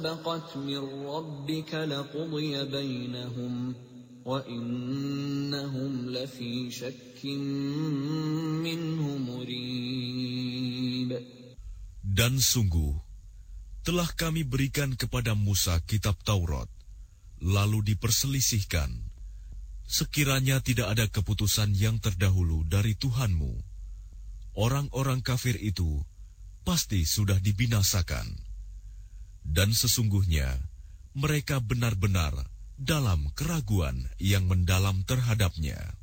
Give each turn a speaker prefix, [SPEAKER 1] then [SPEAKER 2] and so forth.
[SPEAKER 1] سبقت من ربك لقضي بينهم وإنهم لفي شك منه مريب.
[SPEAKER 2] Dan sungguh, telah kami berikan kepada Musa kitab Taurat, lalu diperselisihkan. Sekiranya tidak ada keputusan yang terdahulu dari Tuhanmu, orang-orang kafir itu pasti sudah dibinasakan. Dan sesungguhnya, mereka benar-benar dalam keraguan yang mendalam terhadapnya.